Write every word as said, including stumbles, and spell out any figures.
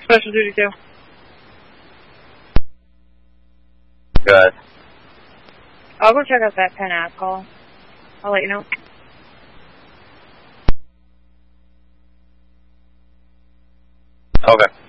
Special duty two. Good. I'll go check out that Penn app call. I'll let you know. Okay.